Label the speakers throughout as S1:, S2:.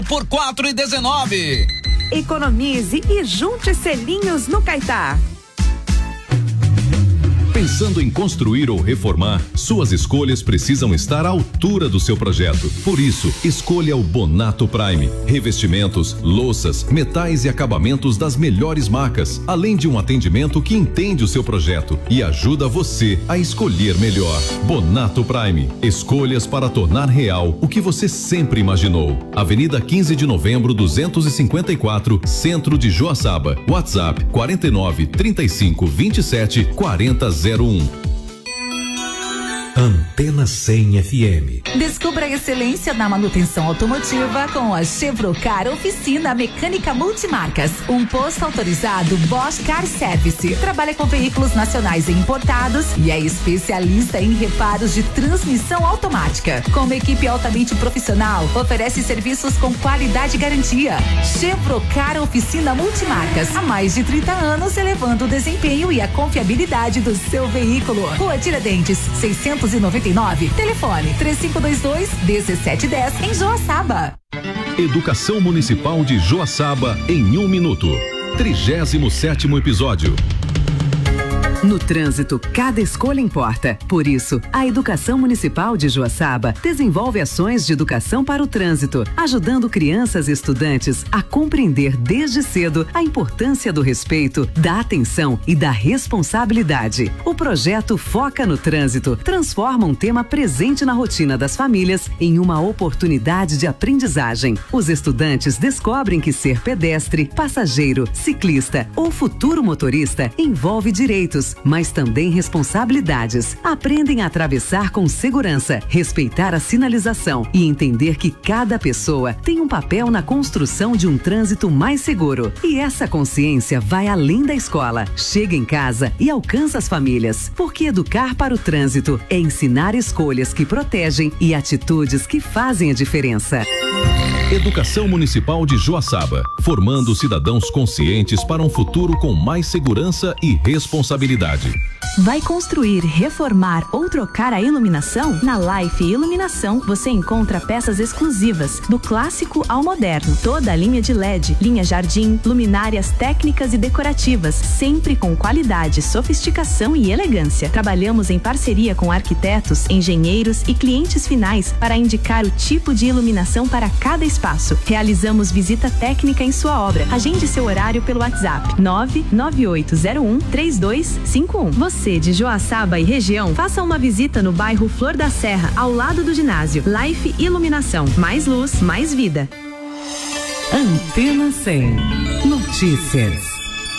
S1: por 4,19.
S2: Economize e junte selinhos no Caetá.
S3: Pensando em construir ou reformar, suas escolhas precisam estar à altura do seu projeto. Por isso, escolha o Bonato Prime. Revestimentos, louças, metais e acabamentos das melhores marcas, além de um atendimento que entende o seu projeto e ajuda você a escolher melhor. Bonato Prime. Escolhas para tornar real o que você sempre imaginou. Avenida 15 de Novembro, 254, Centro de Joaçaba. WhatsApp 49 35 27 40 01.
S4: Antena 100 FM.
S5: Descubra a excelência na manutenção automotiva com a Chevrocar Oficina Mecânica Multimarcas. Um posto autorizado Bosch Car Service. Trabalha com veículos nacionais e importados e é especialista em reparos de transmissão automática. Com uma equipe altamente profissional, oferece serviços com qualidade e garantia. Chevrocar Oficina Multimarcas. Há mais de 30 anos, elevando o desempenho e a confiabilidade do seu veículo. Rua Tiradentes, 699. Telefone 3522-1710 em Joaçaba.
S3: Educação Municipal de Joaçaba em 1 minuto. 37º episódio.
S6: No trânsito, cada escolha importa. Por isso, a Educação Municipal de Joaçaba desenvolve ações de educação para o trânsito, ajudando crianças e estudantes a compreender desde cedo a importância do respeito, da atenção e da responsabilidade. O projeto Foca no Trânsito transforma um tema presente na rotina das famílias em uma oportunidade de aprendizagem. Os estudantes descobrem que ser pedestre, passageiro, ciclista ou futuro motorista envolve direitos, mas também responsabilidades. Aprendem a atravessar com segurança, respeitar a sinalização e entender que cada pessoa tem um papel na construção de um trânsito mais seguro. E essa consciência vai além da escola, chega em casa e alcança as famílias, porque educar para o trânsito é ensinar escolhas que protegem e atitudes que fazem a diferença.
S3: Educação Municipal de Joaçaba, formando cidadãos conscientes para um futuro com mais segurança e responsabilidade.
S7: Vai construir, reformar ou trocar a iluminação? Na Life Iluminação você encontra peças exclusivas, do clássico ao moderno. Toda a linha de LED, linha jardim, luminárias técnicas e decorativas, sempre com qualidade, sofisticação e elegância. Trabalhamos em parceria com arquitetos, engenheiros e clientes finais para indicar o tipo de iluminação para cada espaço. Realizamos visita técnica em sua obra. Agende seu horário pelo WhatsApp 99801-3251. Você de Joaçaba e região, faça uma visita no bairro Flor da Serra, ao lado do ginásio. Life Iluminação. Mais luz, mais vida.
S6: Antena 100. Notícias.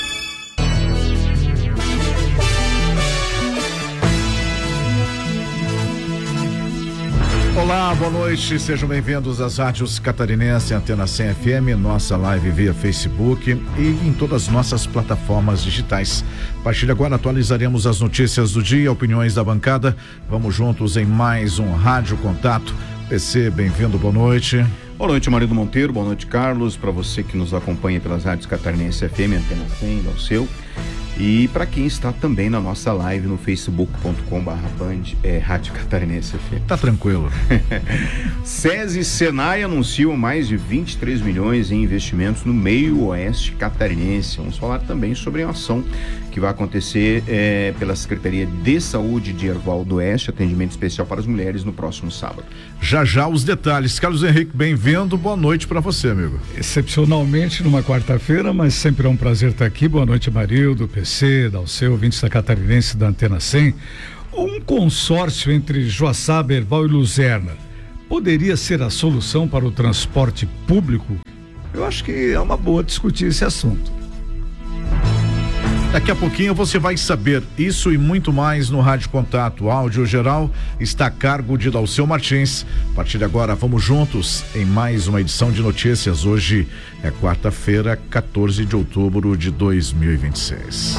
S8: Olá, boa noite, sejam bem-vindos às rádios catarinense, Antena 100 FM, nossa live via Facebook e em todas as nossas plataformas digitais. A partir de agora atualizaremos as notícias do dia, opiniões da bancada. Vamos juntos em mais um Rádio Contato. PC, bem-vindo, boa noite.
S9: Boa noite, Marido Monteiro, boa noite, Carlos, para você que nos acompanha pelas rádios catarinense FM, Antena 100, ao seu. E para quem está também na nossa live no facebook.com/Rádio Catarinense FM.
S8: Tá tranquilo.
S9: SESI e Senai anunciam mais de 23 milhões em investimentos no meio oeste catarinense. Vamos falar também sobre a ação que vai acontecer pela Secretaria de Saúde de Erval do Oeste, atendimento especial para as mulheres no próximo sábado.
S8: Já já os detalhes. Carlos Henrique, bem-vindo, boa noite para você, amigo.
S10: Excepcionalmente numa quarta-feira, mas sempre é um prazer estar aqui. Boa noite, Marildo, PC, Dalceu, ouvintes da Catarinense da Antena 100. Um consórcio entre Joaçaba, Erval e Luzerna poderia ser a solução para o transporte público? Eu acho que é uma boa discutir esse assunto.
S8: Daqui a pouquinho você vai saber isso e muito mais no Rádio Contato. O áudio geral está a cargo de Dalceu Martins. A partir de agora, vamos juntos em mais uma edição de notícias. Hoje é quarta-feira, 14 de outubro de 2026.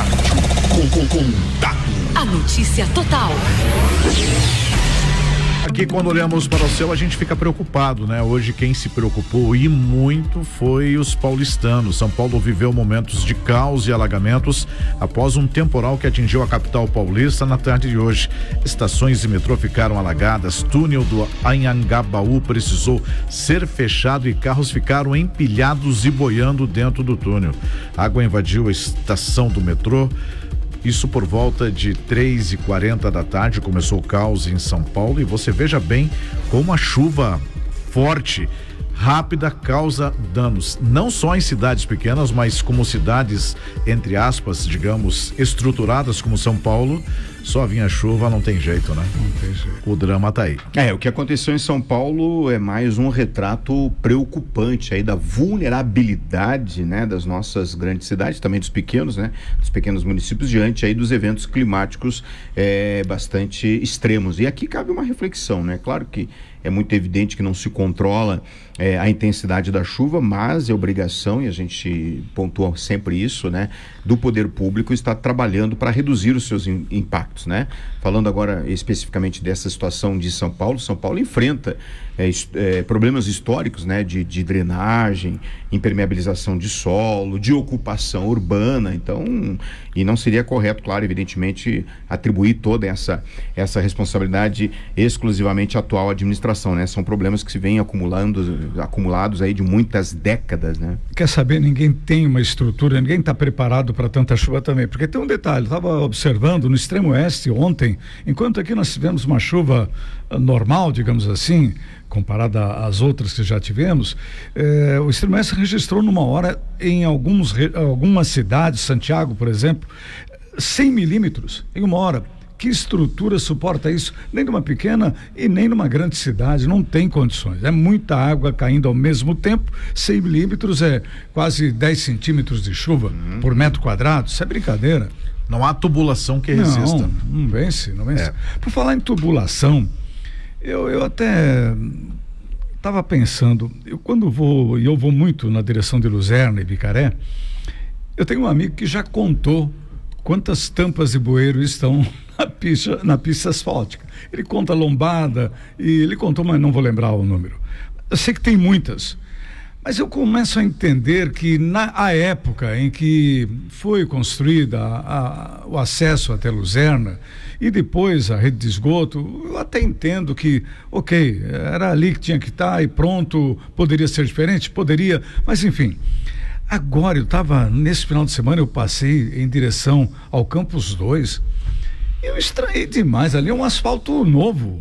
S5: A notícia total.
S8: que quando olhamos para o céu a gente fica preocupado, né? Hoje quem se preocupou e muito foi os paulistanos. São Paulo viveu momentos de caos e alagamentos após um temporal que atingiu a capital paulista na tarde de hoje. Estações de metrô ficaram alagadas, túnel do Anhangabaú precisou ser fechado e carros ficaram empilhados e boiando dentro do túnel. A água invadiu a estação do metrô. Isso por volta de 3h40 da tarde começou o caos em São Paulo, e você veja bem como a chuva forte, rápida, causa danos, não só em cidades pequenas, mas como cidades, entre aspas, digamos, estruturadas como São Paulo. Só vinha chuva, não tem jeito, né? Não tem jeito. O drama tá aí.
S9: O que aconteceu em São Paulo é mais um retrato preocupante aí da vulnerabilidade, né, das nossas grandes cidades, também dos pequenos, né, dos pequenos municípios, diante aí dos eventos climáticos bastante extremos. E aqui cabe uma reflexão, né? Claro que é muito evidente que não se controla a intensidade da chuva, mas é obrigação, e a gente pontua sempre isso, né, do poder público estar trabalhando para reduzir os seus impactos, né? Falando agora especificamente dessa situação de São Paulo enfrenta problemas históricos, né, de drenagem, impermeabilização de solo, de ocupação urbana. Então, e não seria correto, claro, evidentemente, atribuir toda essa responsabilidade exclusivamente à atual administração, né? São problemas que se vêm acumulados aí de muitas décadas, né?
S10: Quer saber, ninguém tem uma estrutura, ninguém está preparado para tanta chuva também, porque tem um detalhe, eu estava observando no extremo oeste ontem, enquanto aqui nós tivemos uma chuva normal, digamos assim, comparada às outras que já tivemos, o extremo oeste registrou numa hora em algumas cidades, Santiago, por exemplo, 100 milímetros em uma hora. Que estrutura suporta isso? Nem numa pequena e nem numa grande cidade, não tem condições. É muita água caindo ao mesmo tempo. 100 milímetros é quase 10 centímetros de chuva por metro quadrado. Isso é brincadeira.
S8: Não há tubulação que resista.
S10: Não vence. Por falar em tubulação, eu até estava pensando, eu vou muito na direção de Luzerna e Bicaré, eu tenho um amigo que já contou quantas tampas de bueiro estão na pista asfáltica. Ele conta a lombada, e ele contou, mas não vou lembrar o número. Eu sei que tem muitas, mas eu começo a entender que na época em que foi construída o acesso até Luzerna e depois a rede de esgoto, eu até entendo que, ok, era ali que tinha que estar e pronto, poderia ser diferente? Poderia, mas enfim. Agora, nesse final de semana, eu passei em direção ao Campus 2, eu estranhei demais, ali é um asfalto novo,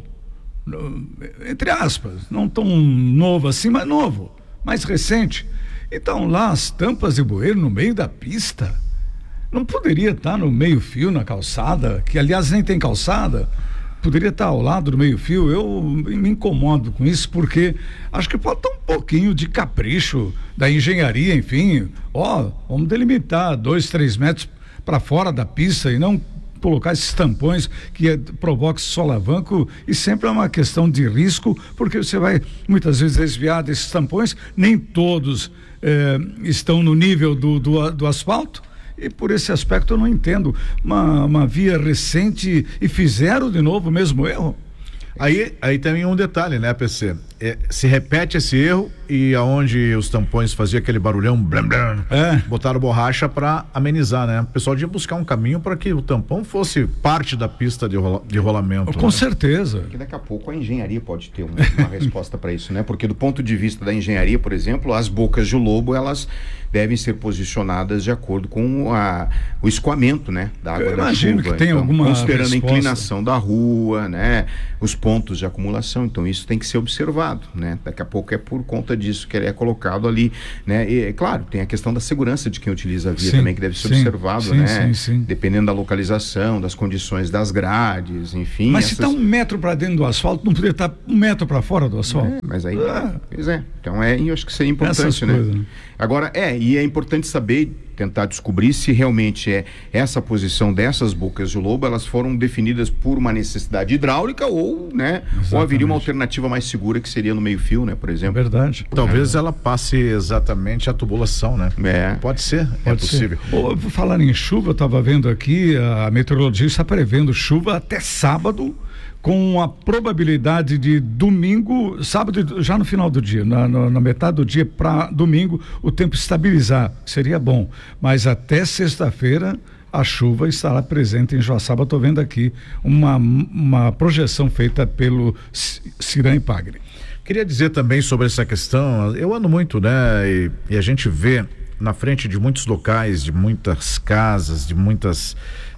S10: entre aspas, não tão novo assim, mas novo, mais recente. Então lá as tampas de bueiro no meio da pista, não poderia estar no meio-fio, na calçada, que aliás nem tem calçada, poderia estar ao lado do meio-fio. Eu me incomodo com isso, porque acho que falta um pouquinho de capricho da engenharia, enfim. Vamos delimitar 2-3 metros para fora da pista e não colocar esses tampões que provoca solavanco, e sempre é uma questão de risco, porque você vai muitas vezes desviar desses tampões, nem todos estão no nível do asfalto. E por esse aspecto eu não entendo uma via recente e fizeram de novo o mesmo erro.
S8: Aí tem um detalhe, né, PC? Se repete esse erro, e aonde os tampões faziam aquele barulhão, blam, blam, botaram borracha para amenizar, né? O pessoal devia buscar um caminho para que o tampão fosse parte da pista de rolamento.
S10: Com certeza.
S9: Porque daqui a pouco a engenharia pode ter uma resposta para isso, né? Porque do ponto de vista da engenharia, por exemplo, as bocas de lobo, elas devem ser posicionadas de acordo com o escoamento, né, da água da chuva.
S10: Imagino que tem alguma
S9: considerando
S10: resposta.
S9: A inclinação da rua, né, os pontos de acumulação. Então isso tem que ser observado, né? Daqui a pouco é por conta disso que ele é colocado ali, né? E claro, tem a questão da segurança de quem utiliza a via também, que deve ser observado, né? Sim. Dependendo da localização, das condições das grades, enfim.
S10: Mas se está 1 metro para dentro do asfalto, não poderia estar 1 metro para fora do asfalto?
S9: Mas aí, pois é. Então eu acho que isso é importante, né?
S10: Coisas, né?
S9: Agora, e é importante saber, tentar descobrir se realmente essa posição dessas bocas de lobo, elas foram definidas por uma necessidade hidráulica ou, né, ou haveria uma alternativa mais segura, que seria no meio-fio, né, por exemplo.
S10: Verdade.
S8: Talvez ela passe exatamente a tubulação, né? Pode ser,
S10: Pode
S8: possível.
S10: Por falar em chuva, eu estava vendo aqui, a meteorologia está prevendo chuva até sábado, com a probabilidade de domingo, sábado, já no final do dia, na metade do dia para domingo, o tempo estabilizar, seria bom. Mas até sexta-feira a chuva estará presente em Joaçaba. Estou vendo aqui uma projeção feita pelo Ciran Pagre.
S8: Queria dizer também sobre essa questão, eu ando muito, né? E a gente vê na frente de muitos locais, de muitas casas, de muitas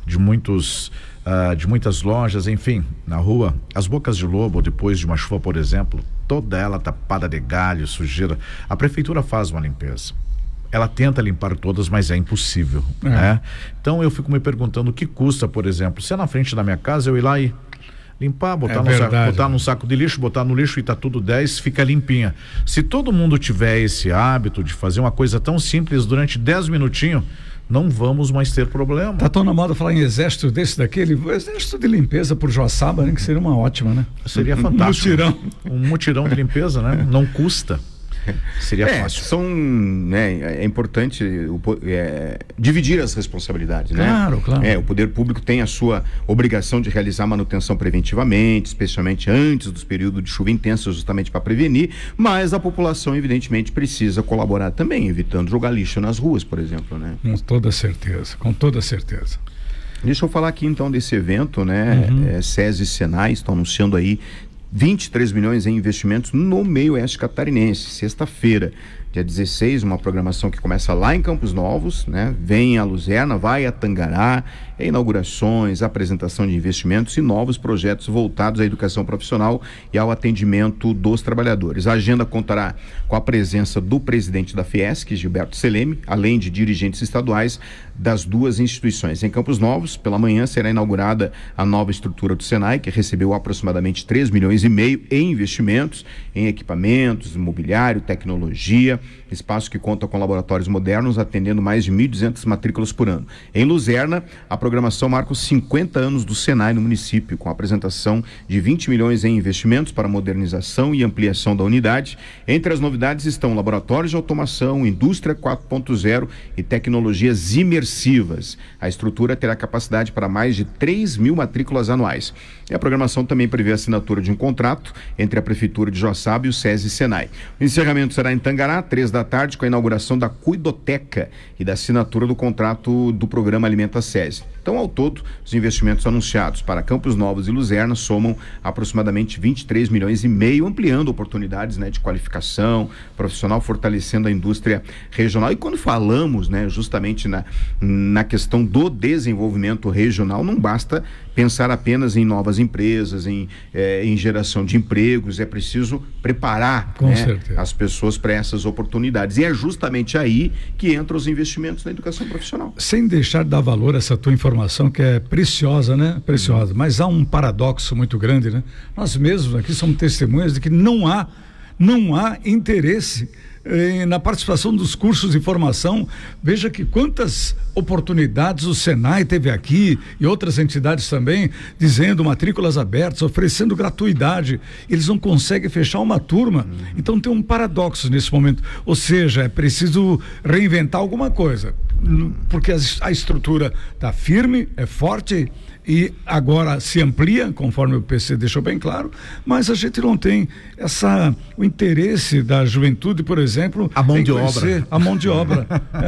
S8: lojas, enfim, na rua, as bocas de lobo, depois de uma chuva, por exemplo, toda ela tapada de galho, sujeira. A prefeitura faz uma limpeza. Ela tenta limpar todas, mas é impossível, né? Então eu fico me perguntando o que custa, por exemplo, se é na frente da minha casa eu ir lá e limpar, botar num saco de lixo, botar no lixo e tá tudo 10, fica limpinha. Se todo mundo tiver esse hábito de fazer uma coisa tão simples durante 10 minutinhos, não vamos mais ter problema.
S10: Tá tão na moda falar em exército desse daquele, exército de limpeza por Joaçaba, né? Que seria uma ótima, né?
S8: Seria fantástico. Um mutirão de limpeza, né? Não custa. Seria fácil.
S9: É importante dividir as responsabilidades, né?
S10: Claro.
S9: O poder público tem a sua obrigação de realizar manutenção preventivamente, especialmente antes dos períodos de chuva intensa, justamente para prevenir, mas a população evidentemente precisa colaborar também, evitando jogar lixo nas ruas, por exemplo, né?
S10: Com toda certeza.
S9: Deixa eu falar aqui então desse evento, né? SESI e Senai estão anunciando aí 23 milhões em investimentos no meio oeste catarinense. Sexta-feira, dia 16, uma programação que começa lá em Campos Novos, né? Vem a Luzerna, vai a Tangará, inaugurações, apresentação de investimentos e novos projetos voltados à educação profissional e ao atendimento dos trabalhadores. A agenda contará com a presença do presidente da Fiesc, Gilberto Seleme, além de dirigentes estaduais das duas instituições. Em Campos Novos, pela manhã, será inaugurada a nova estrutura do Senai, que recebeu aproximadamente 3 milhões e meio em investimentos, em equipamentos, imobiliário, tecnologia, espaço que conta com laboratórios modernos, atendendo mais de 1.200 matrículas por ano. Em Luzerna, a programação marca os 50 anos do Senai no município, com a apresentação de 20 milhões em investimentos para modernização e ampliação da unidade. Entre as novidades estão laboratórios de automação, indústria 4.0 e tecnologias imersivas. A estrutura terá capacidade para mais de 3 mil matrículas anuais. E a programação também prevê a assinatura de um contrato entre a Prefeitura de Joaçaba e o SESI e Senai. O encerramento será em Tangará, 3 da tarde, com a inauguração da Cuidoteca e da assinatura do contrato do programa Alimenta SESI. Então, ao todo, os investimentos anunciados para Campos Novos e Luzerna somam aproximadamente 23 milhões e meio, ampliando oportunidades, né, de qualificação profissional, fortalecendo a indústria regional. E quando falamos, né, justamente na questão do desenvolvimento regional, não basta pensar apenas em novas empresas, em geração de empregos, é preciso preparar, né, as pessoas para essas oportunidades. E é justamente aí que entram os investimentos na educação profissional.
S10: Sem deixar de dar valor a essa tua informação, que é preciosa, né? Preciosa. Mas há um paradoxo muito grande, né? Nós mesmos aqui somos testemunhas de que não há interesse na participação dos cursos de formação. Veja que quantas oportunidades o Senai teve aqui e outras entidades também, dizendo matrículas abertas, oferecendo gratuidade. Eles não conseguem fechar uma turma. Então tem um paradoxo nesse momento. Ou seja, é preciso reinventar alguma coisa, porque a estrutura está firme, é forte e agora se amplia, conforme o PC deixou bem claro, mas a gente não tem o interesse da juventude, por exemplo,
S8: a mão de obra.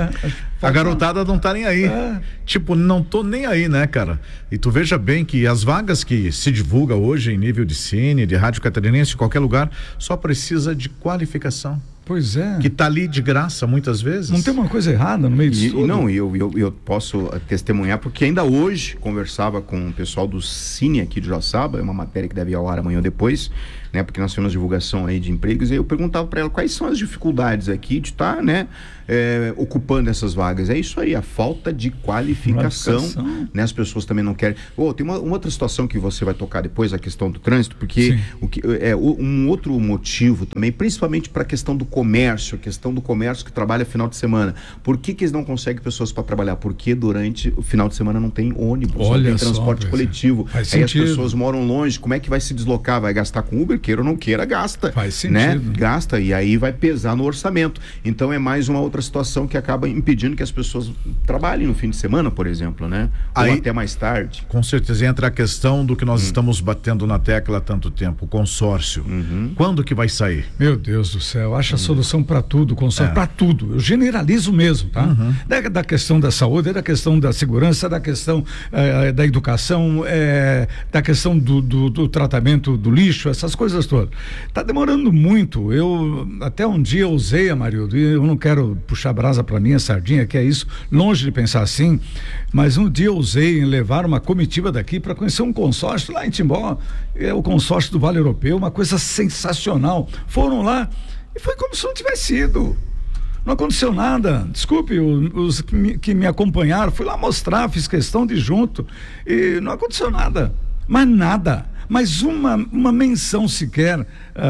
S8: A garotada não tá nem aí. Tipo, não tô nem aí, né, cara? E tu veja bem que as vagas que se divulga hoje em nível de Cine, de Rádio Catarinense, em qualquer lugar, só precisa de qualificação.
S10: Pois é.
S8: Que tá ali de graça muitas vezes.
S10: Não tem uma coisa errada no meio disso tudo?
S9: Não, eu posso testemunhar, porque ainda hoje conversava com o pessoal do Cine aqui de Joaçaba, é uma matéria que deve ir ao ar amanhã ou depois, né? Porque nós temos divulgação aí de empregos, e eu perguntava para ela quais são as dificuldades aqui de estar, né, ocupando essas vagas. É isso aí, a falta de qualificação, né? As pessoas também não querem. Tem uma outra situação que você vai tocar depois, a questão do trânsito, porque um outro motivo também, principalmente para a questão do comércio, que trabalha final de semana. Por que eles não conseguem pessoas para trabalhar? Porque durante o final de semana não tem ônibus, não tem transporte coletivo. Aí as pessoas moram longe, como é que vai se deslocar? Vai gastar com Uber? queira ou não queira, gasta.
S10: Faz sentido.
S9: Né? Gasta, e aí vai pesar no orçamento. Então é mais uma outra situação que acaba impedindo que as pessoas trabalhem no fim de semana, por exemplo, né? Ou até mais tarde.
S8: Com certeza entra a questão do que nós estamos batendo na tecla há tanto tempo, o consórcio. Quando que vai sair?
S10: Meu Deus do céu, acha solução para tudo, consórcio para tudo. Eu generalizo mesmo, tá? Da questão da saúde, da questão da segurança, da questão da educação, da questão do tratamento do lixo, essas coisas todas. Tá demorando muito. Eu até um dia usei, Amarildo, e eu não quero puxar brasa para minha sardinha, que é isso, longe de pensar assim, mas um dia eu usei em levar uma comitiva daqui para conhecer um consórcio lá em Timbó, o consórcio do Vale Europeu, uma coisa sensacional. Foram lá e foi como se não tivesse ido. Não aconteceu nada. Desculpe, os que me acompanharam, fui lá mostrar, fiz questão de ir junto e não aconteceu nada. Mas nada. Mas uma menção sequer,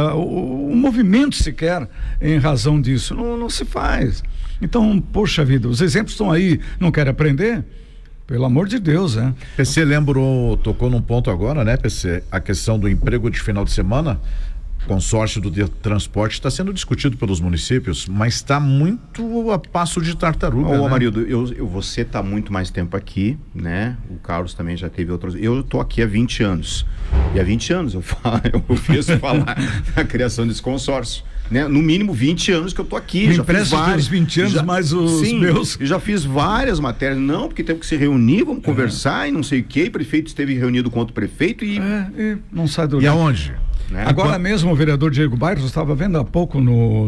S10: um movimento sequer em razão disso. Não se faz. Então, poxa vida, os exemplos estão aí. Não quer aprender? Pelo amor de Deus, né?
S8: PC tocou num ponto agora, né, PC? A questão do emprego de final de semana. O consórcio do transporte está sendo discutido pelos municípios, mas está muito a passo de tartaruga.
S9: Ô, Amarildo, você está muito mais tempo aqui, né? O Carlos também já teve outros. Eu estou aqui há 20 anos. E há 20 anos eu fiz falar na criação desse consórcio. Né? No mínimo 20 anos que eu tô aqui.
S10: Me empresta os 20 anos mais os meus.
S9: Eu já fiz várias matérias. Não, porque temos que se reunir, vamos conversar e não sei o quê. O prefeito esteve reunido com outro prefeito e
S10: não sai do...
S8: E aonde?
S10: Né? Agora mesmo o vereador Diego Bairros, estava vendo há pouco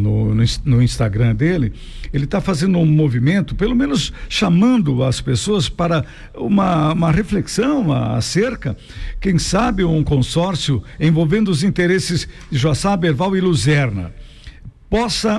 S10: no Instagram dele, ele está fazendo um movimento, pelo menos chamando as pessoas para uma reflexão acerca, quem sabe um consórcio envolvendo os interesses de Joaçaba, Herval e Luzerna possa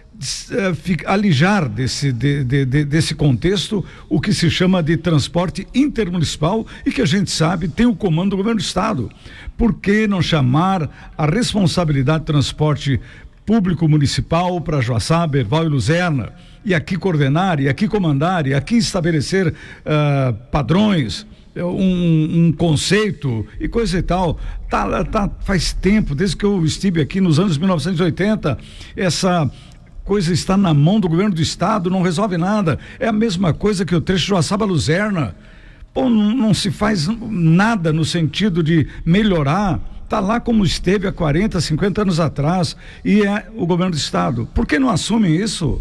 S10: alijar desse contexto o que se chama de transporte intermunicipal e que a gente sabe tem o comando do governo do estado. Por que não chamar a responsabilidade de transporte público municipal para Joaçaba, Herval e Luzerna e aqui coordenar, e aqui comandar, e aqui estabelecer padrões, um conceito e coisa e tal. Faz tempo, desde que eu estive aqui nos anos 1980, essa coisa está na mão do governo do estado, não resolve nada. É a mesma coisa que o trecho Joaçaba-Luzerna. Pô, não se faz nada no sentido de melhorar. Está lá como esteve há 40, 50 anos atrás, e é o governo do estado. Por que não assumem isso?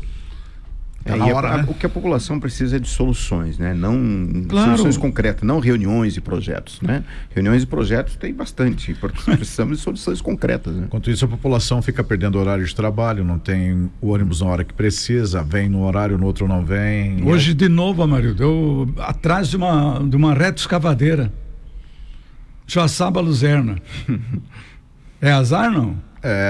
S9: Né? O que a população precisa é de soluções, né? Não soluções concretas, não reuniões e projetos, né? Reuniões e projetos tem bastante, precisamos de soluções concretas, né?
S8: Enquanto isso, a população fica perdendo horário de trabalho, não tem o ônibus na hora que precisa, vem no horário, no outro não vem.
S10: Hoje de novo, Amarildo, atrás de uma reta escavadeira, Joaçaba Luzerna. É azar, não?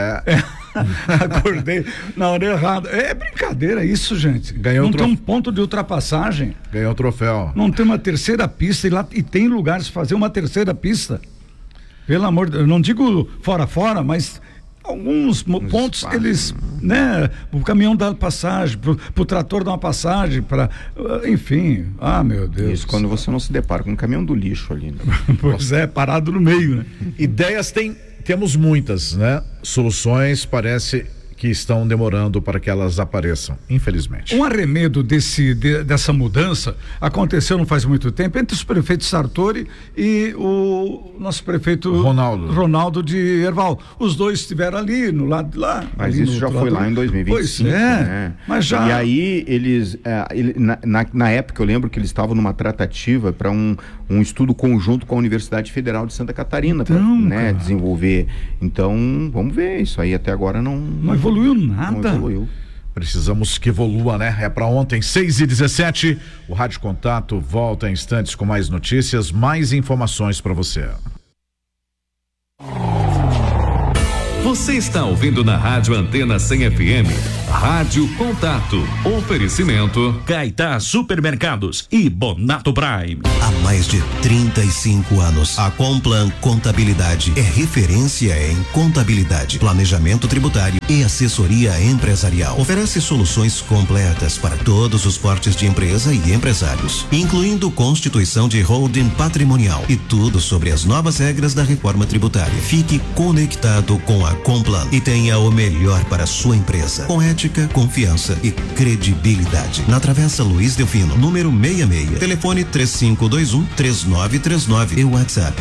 S10: Acordei na hora errada. É brincadeira isso, gente. Não tem um ponto de ultrapassagem.
S8: Ganhou o troféu.
S10: Não tem uma terceira pista e tem lugares para fazer uma terceira pista. Pelo amor de Deus, eu não digo fora, mas alguns pontos espaço. Eles, né, o caminhão dá passagem, pro trator dá uma passagem, enfim, meu Deus.
S9: Isso quando você não se depara com um caminhão do lixo ali, né?
S10: Pois parado no meio, né?
S8: Ideias temos muitas, né? Soluções parece que estão demorando para que elas apareçam, infelizmente.
S10: Um arremedo dessa mudança aconteceu não faz muito tempo entre os prefeitos Sartori e o nosso prefeito Ronaldo de Herval. Os dois estiveram ali no lado de lá.
S9: Mas isso já foi lá em 2025.
S10: Pois né? Mas já...
S9: E aí eles, na época eu lembro que eles estavam numa tratativa para um estudo conjunto com a Universidade Federal de Santa Catarina para desenvolver. Então, vamos ver, isso aí até agora não
S10: evoluiu nada.
S9: Não evoluiu.
S8: Precisamos que evolua, né? É para ontem, 6h17. O Rádio Contato volta em instantes com mais notícias, mais informações para você.
S3: Você está ouvindo na Rádio Antena 100 FM. Rádio Contato. Oferecimento
S11: Caetá Supermercados e Bonato Prime.
S12: Há mais de 35 anos, a Complan Contabilidade é referência em contabilidade, planejamento tributário e assessoria empresarial. Oferece soluções completas para todos os portes de empresa e empresários, incluindo constituição de holding patrimonial e tudo sobre as novas regras da reforma tributária. Fique conectado com a Complan e tenha o melhor para a sua empresa, com ética, confiança e credibilidade. Na Travessa Luiz Delfino, número 66, telefone 3521-3939 e WhatsApp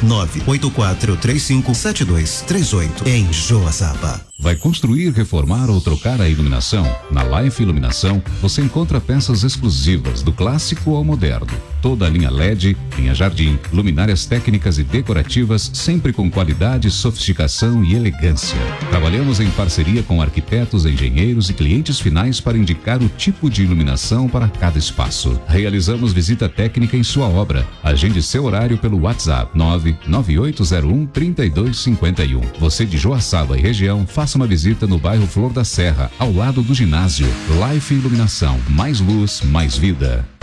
S12: 984357238 em Joaçaba.
S3: Vai construir, reformar ou trocar a iluminação? Na Life Iluminação, você encontra peças exclusivas do clássico ao moderno. Toda a linha LED, linha jardim, luminárias técnicas e decorativas, sempre com qualidade, sofisticação e elegância. Trabalhamos em parceria com arquitetos, engenheiros e clientes finais para indicar o tipo de iluminação para cada espaço. Realizamos visita técnica em sua obra. Agende seu horário pelo WhatsApp 99801-3251. Você de Joaçaba e região, faça uma visita no bairro Flor da Serra, ao lado do ginásio. Life Iluminação, mais luz, mais vida.